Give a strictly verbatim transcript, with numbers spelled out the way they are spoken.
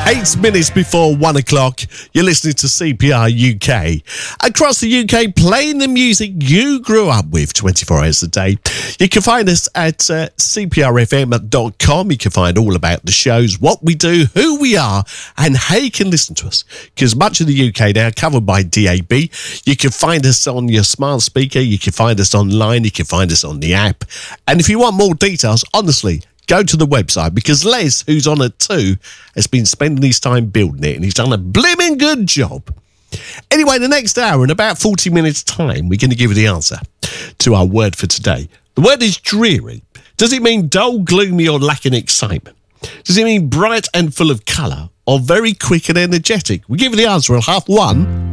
Eight minutes before one o'clock, you're listening to C P R U K. Across the U K, playing the music you grew up with twenty-four hours a day. You can find us at uh, c p r f m dot com. You can find all about the shows, what we do, who we are, and how you can listen to us. Because much of the U K now covered by D A B. You can find us on your smart speaker. You can find us online. You can find us on the app. And if you want more details, honestly, go to the website, because Les, who's on it too, has been spending his time building it, and he's done a blimmin' good job. Anyway, the next hour, in about forty minutes' time, we're going to give you the answer to our word for today. The word is dreary. Does it mean dull, gloomy, or lacking excitement? Does it mean bright and full of colour, or very quick and energetic? We'll give you the answer at half one